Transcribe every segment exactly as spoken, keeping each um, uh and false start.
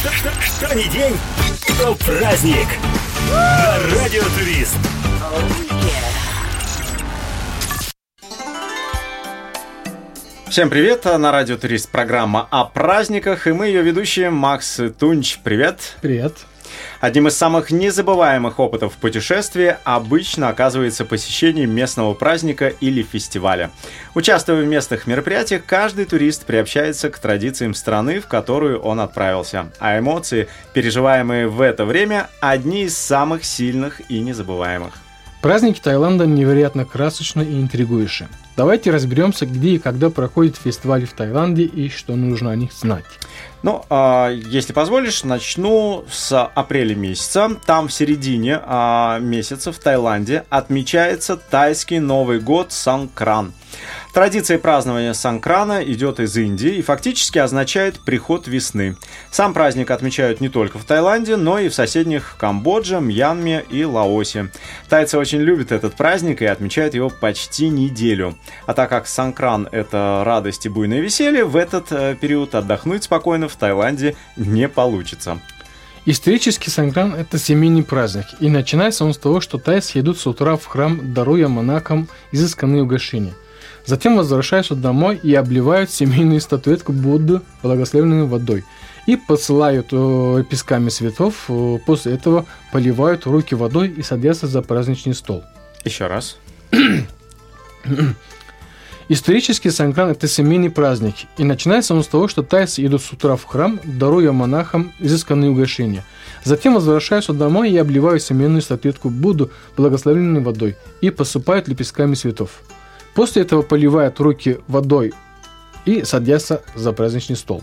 Что, что, что ни день, то праздник. На Радио Турист. Всем привет, на Радио Турист программа о праздниках, и мы ее ведущие Макс и Тунч. Привет. Привет. Одним из самых незабываемых опытов путешествия обычно оказывается посещение местного праздника или фестиваля. Участвуя в местных мероприятиях, каждый турист приобщается к традициям страны, в которую он отправился. А эмоции, переживаемые в это время, одни из самых сильных и незабываемых. Праздники Таиланда невероятно красочны и интригующие. Давайте разберемся, где и когда проходят фестивали в Таиланде и что нужно о них знать. Ну, э, если позволишь, начну с апреля месяца. Там в середине э, месяца в Таиланде отмечается тайский Новый год Санкран. Традиция празднования Санкрана идет из Индии и фактически означает приход весны. Сам праздник отмечают не только в Таиланде, но и в соседних Камбодже, Мьянме и Лаосе. Тайцы очень любят этот праздник и отмечают его почти неделю. А так как Санкран – это радость и буйное веселье, в этот э, период отдохнуть спокойно в Таиланде не получится. Исторически Санкран – это семейный праздник, и начинается он с того, что тайцы идут с утра в храм, даруя монахам изысканные угощения. Затем возвращаются домой и обливают семейную статуэтку Будды благословенной водой и посылают э, песками цветов. Э, после этого поливают руки водой и садятся за праздничный стол. Еще раз. Исторически Санкран – это семейный праздник, и начинается он с того, что тайцы идут с утра в храм, даруя монахам изысканные угощения. Затем возвращаются домой и обливают семейную статуэтку Будды благословенной водой и посыпают лепестками цветов. После этого поливают руки водой и садятся за праздничный стол.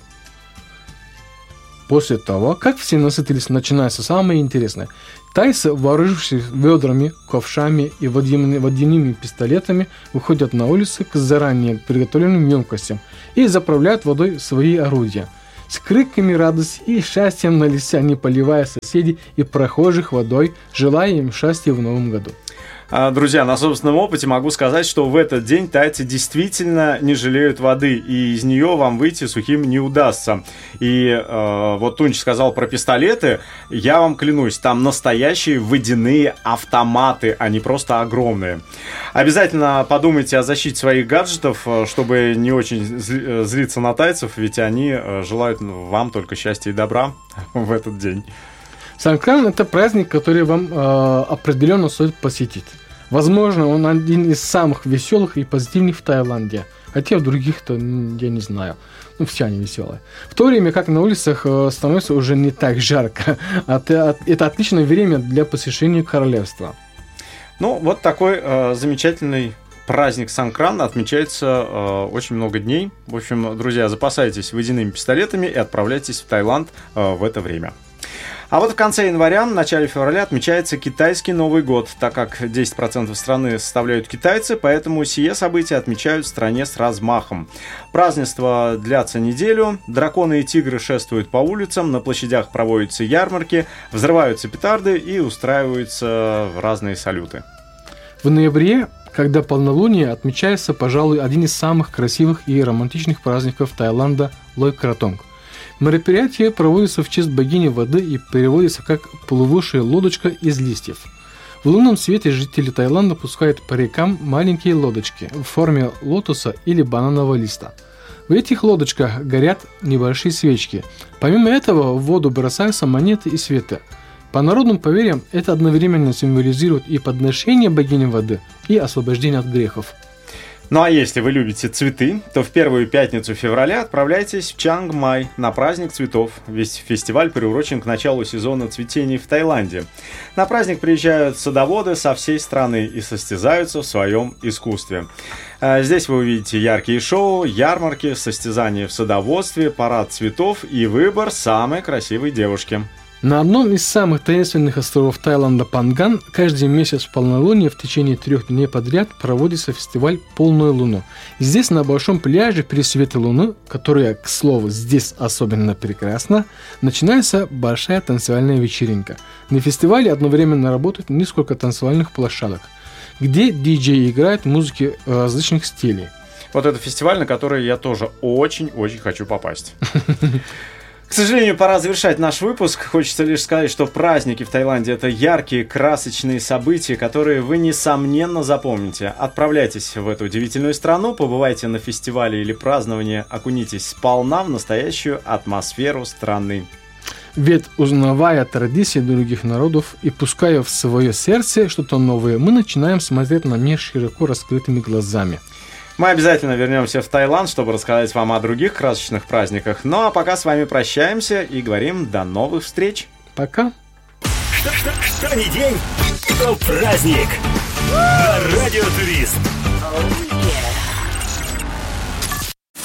После того, как все насытились, начинается самое интересное. Тайцы, вооружившись ведрами, ковшами и водяными, водяными пистолетами, выходят на улицы к заранее приготовленным емкостям и заправляют водой свои орудия. С криками радости и счастьем на лице они поливают соседей и прохожих водой, желая им счастья в новом году. Друзья, на собственном опыте могу сказать, что в этот день тайцы действительно не жалеют воды, и из нее вам выйти сухим не удастся. И э, вот Тунч сказал про пистолеты, я вам клянусь, там настоящие водяные автоматы, они просто огромные. Обязательно подумайте о защите своих гаджетов, чтобы не очень злиться на тайцев, ведь они желают вам только счастья и добра в этот день. Санкран – это праздник, который вам э, определенно стоит посетить. Возможно, он один из самых веселых и позитивных в Таиланде. Хотя в других-то я не знаю. Ну, все они веселые. В то время как на улицах э, становится уже не так жарко. Это, это отличное время для посещения королевства. Ну, вот такой э, замечательный праздник Санкран отмечается э, очень много дней. В общем, друзья, запасайтесь водяными пистолетами и отправляйтесь в Таиланд э, в это время. А вот в конце января, в начале февраля отмечается китайский Новый год, так как десять процентов страны составляют китайцы, поэтому сие события отмечают в стране с размахом. Празднества длятся неделю, драконы и тигры шествуют по улицам, на площадях проводятся ярмарки, взрываются петарды и устраиваются разные салюты. В ноябре, когда полнолуние, отмечается, пожалуй, один из самых красивых и романтичных праздников Таиланда – Лой Кратонг. Мероприятие проводится в честь богини воды и переводится как «плывущая лодочка из листьев». В лунном свете жители Таиланда пускают по рекам маленькие лодочки в форме лотоса или бананового листа. В этих лодочках горят небольшие свечки. Помимо этого в воду бросаются монеты и цветы. По народным поверьям, это одновременно символизирует и подношение богини воды, и освобождение от грехов. Ну а если вы любите цветы, то в первую пятницу февраля отправляйтесь в Чангмай на праздник цветов. Весь фестиваль приурочен к началу сезона цветений в Таиланде. На праздник приезжают садоводы со всей страны и состязаются в своем искусстве. Здесь вы увидите яркие шоу, ярмарки, состязания в садоводстве, парад цветов и выбор самой красивой девушки. На одном из самых таинственных островов Таиланда, Панган, каждый месяц в полнолуние в течение трех дней подряд проводится фестиваль «Полную луну». Здесь, на большом пляже при свете луны, которая, к слову, здесь особенно прекрасна, начинается большая танцевальная вечеринка. На фестивале одновременно работают несколько танцевальных площадок, где диджеи играют музыки различных стилей. Вот это фестиваль, на который я тоже очень-очень хочу попасть. К сожалению, пора завершать наш выпуск. Хочется лишь сказать, что праздники в Таиланде – это яркие, красочные события, которые вы, несомненно, запомните. Отправляйтесь в эту удивительную страну, побывайте на фестивале или праздновании, окунитесь сполна в настоящую атмосферу страны. Ведь, узнавая традиции других народов и пуская в свое сердце что-то новое, мы начинаем смотреть на мир широко раскрытыми глазами. Мы обязательно вернемся в Таиланд, чтобы рассказать вам о других красочных праздниках. Ну а пока с вами прощаемся и говорим до новых встреч. Пока. Что, что, что ни день, то праздник. На Радио Турист.